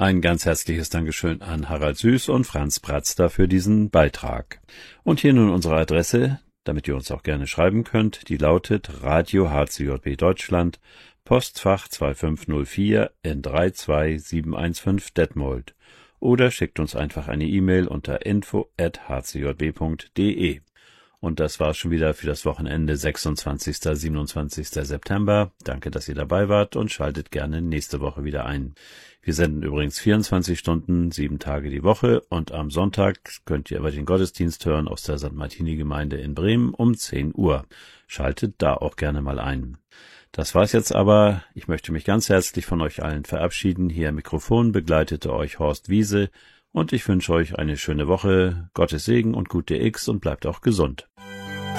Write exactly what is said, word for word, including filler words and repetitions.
Ein ganz herzliches Dankeschön an Harald Süß und Franz Bratzter für diesen Beitrag. Und hier nun unsere Adresse, damit ihr uns auch gerne schreiben könnt, die lautet Radio H C J B Deutschland, Postfach zwei fünf null vier N drei zwei sieben eins fünf Detmold. Oder schickt uns einfach eine E-Mail unter info at h c j b punkt d e. Und das war's schon wieder für das Wochenende sechsundzwanzigsten siebenundzwanzigsten September. Danke, dass ihr dabei wart und schaltet gerne nächste Woche wieder ein. Wir senden übrigens vierundzwanzig Stunden, sieben Tage die Woche und am Sonntag könnt ihr aber den Gottesdienst hören aus der Sankt Martini-Gemeinde in Bremen um zehn Uhr. Schaltet da auch gerne mal ein. Das war's jetzt aber. Ich möchte mich ganz herzlich von euch allen verabschieden. Hier am Mikrofon begleitete euch Horst Wiese und ich wünsche euch eine schöne Woche, Gottes Segen und gute X und bleibt auch gesund.